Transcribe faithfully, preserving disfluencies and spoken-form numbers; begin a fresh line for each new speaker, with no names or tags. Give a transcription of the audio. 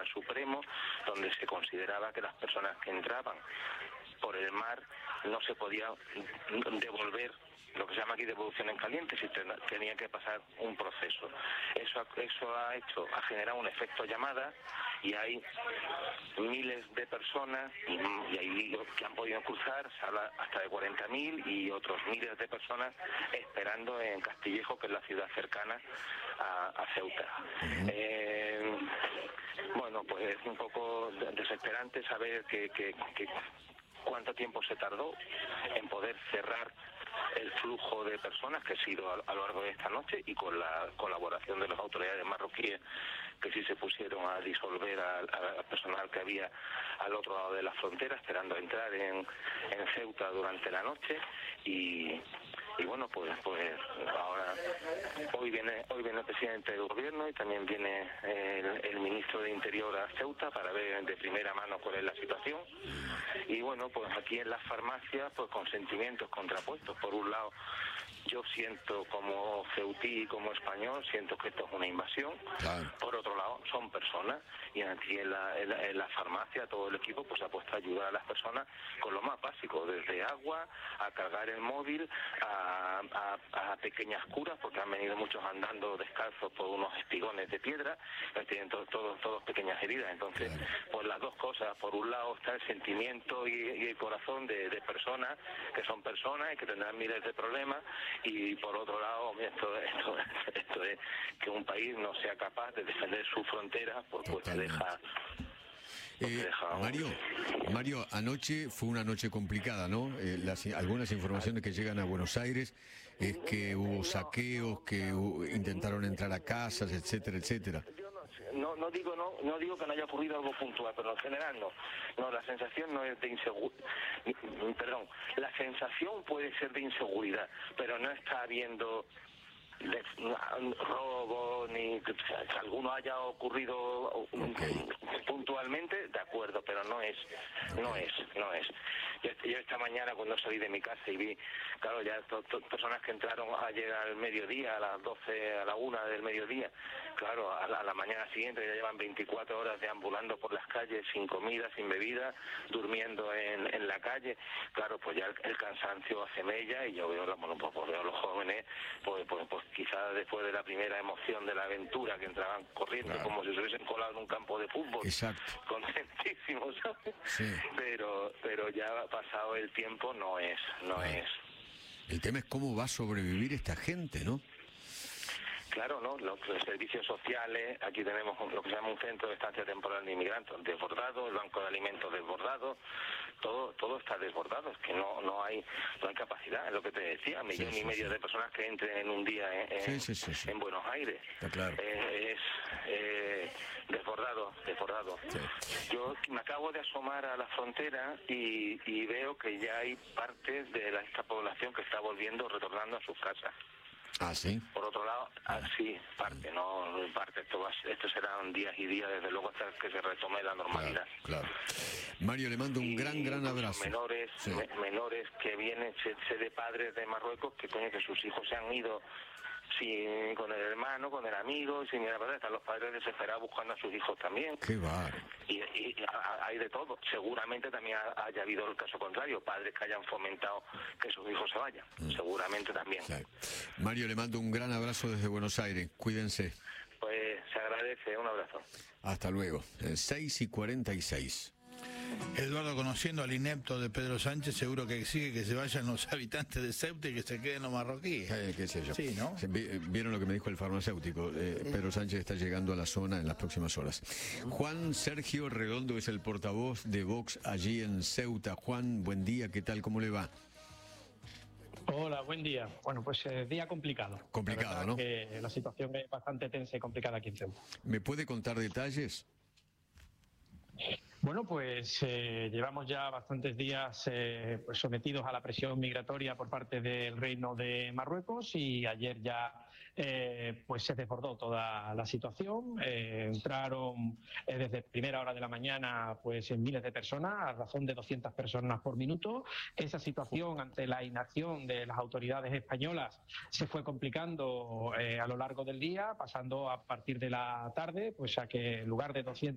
supremo, donde se consideraba que las personas que entraban por el mar no se podía devolver, lo que se llama aquí devolución en caliente, si ten, tenía que pasar un proceso. Eso, eso ha hecho, ha generado un efecto llamada, y hay miles de personas y, y hay que han podido cruzar, se habla hasta de cuarenta mil, y otros miles de personas esperando en Castillejo, que es la ciudad cercana a, a Ceuta. Uh-huh. eh, bueno, pues es un poco desesperante saber que, que, que cuánto tiempo se tardó en poder cerrar el flujo de personas que ha sido a, a lo largo de esta noche, y con la colaboración de las autoridades marroquíes, que sí se pusieron a disolver al, al personal que había al otro lado de la frontera esperando entrar en, en Ceuta durante la noche. Y, y bueno, pues pues ahora hoy viene hoy viene el presidente del gobierno, y también viene el, el ministro de Interior a Ceuta para ver de primera mano cuál es la situación. Y bueno, pues aquí en las farmacias, pues con sentimientos contrapuestos. Por un lado, yo siento como ceutí y como español, siento que esto es una invasión. Claro. Por otro lado, son personas, y aquí en la, en la, en la farmacia todo el equipo pues ha puesto a ayudar a las personas con lo más básico, desde agua a cargar el móvil, a, a, a pequeñas curas, porque han venido muchos andando descalzos por unos espigones de piedra, tienen todos todos todos pequeñas heridas. Entonces, claro, pues las dos cosas: por un lado está el sentimiento y, y el corazón de, de personas que son personas y que tendrán miles de problemas, y por otro lado esto, esto, esto es que un país no sea capaz de defender sus fronteras, pues, pues te deja...
Eh, Mario, Mario, anoche fue una noche complicada, ¿no? Eh, las, algunas informaciones que llegan a Buenos Aires es que hubo saqueos, que hubo, intentaron entrar a casas, etcétera, etcétera.
No, no digo no, no digo que no haya ocurrido algo puntual, pero en general no. No, la sensación no es de inseguridad. Perdón, la sensación puede ser de inseguridad, pero no está habiendo de, robo, ni que, que alguno haya ocurrido okay. puntualmente, de acuerdo, pero no es, okay. no es, no es. Yo, yo esta mañana, cuando salí de mi casa y vi, claro, ya to, to, personas que entraron ayer al mediodía, a las doce, a la una del mediodía, claro, a la, a la mañana siguiente ya llevan veinticuatro horas deambulando por las calles sin comida, sin bebida, durmiendo en, en la calle. Claro, pues ya el, el cansancio hace mella, y yo veo, bueno, pues, pues veo a los jóvenes, pues, pues, pues quizás después de la primera emoción de la aventura, que entraban corriendo, claro, como si se hubiesen colado en un campo de fútbol.
Exacto.
Contentísimos, ¿sabes?
Sí.
Pero, pero ya pasado el tiempo no es, no claro. es.
El tema es cómo va a sobrevivir esta gente, ¿no?
Claro, ¿no? Los, los servicios sociales, aquí tenemos lo que se llama un centro de estancia temporal de inmigrantes desbordado, el banco de alimentos desbordado, todo todo está desbordado, es que no no hay no hay capacidad, es lo que te decía, millón sí, sí, y medio sí. de personas que entren en un día en, sí, sí, sí, sí. en Buenos Aires.
Está claro.
Eh, es eh, desbordado, desbordado. Sí. Yo me acabo de asomar a la frontera y, y veo que ya hay partes de la, esta población que está volviendo, retornando a sus casas.
Ah, sí.
Por otro lado, ah, sí, parte, no, parte, esto, va, esto serán días y días, desde luego, hasta que se retome la normalidad.
Claro, claro. Mario, le mando un y, gran, gran abrazo.
Menores,
sí.
me, menores que vienen, sé, sé de padres de Marruecos que coño, que sus hijos se han ido sin, con el hermano, con el amigo, sin ir a padre, están los padres desesperados buscando a sus hijos también.
Qué bar.
Y, y, y hay de todo. Seguramente también haya habido el caso contrario, padres que hayan fomentado que sus hijos se vayan. Mm. Seguramente también.
Sí. Mario, le mando un gran abrazo desde Buenos Aires. Cuídense.
Pues se agradece. Un abrazo.
Hasta luego. seis y cuarenta y seis.
Eduardo, conociendo al inepto de Pedro Sánchez, seguro que exige que se vayan los habitantes de Ceuta y que se queden los marroquíes.
Eh, qué sé yo.
Sí, ¿no?
Vieron lo que me dijo el farmacéutico. Eh, Pedro Sánchez está llegando a la zona en las próximas horas. Juan Sergio Redondo es el portavoz de Vox allí en Ceuta. Juan, buen día, ¿qué tal? ¿Cómo le va?
Hola, buen día. Bueno, pues eh, día complicado.
Complicado,
la
¿no?
Que la situación es bastante tensa y complicada aquí en Ceuta.
¿Me puede contar detalles?
Bueno, pues eh, llevamos ya bastantes días eh, pues sometidos a la presión migratoria por parte del Reino de Marruecos, y ayer ya eh, pues se desbordó toda la situación. Eh, entraron eh, desde primera hora de la mañana pues en miles de personas, a razón de doscientas personas por minuto. Esa situación, ante la inacción de las autoridades españolas, se fue complicando eh, a lo largo del día, pasando a partir de la tarde pues a que en lugar de doscientas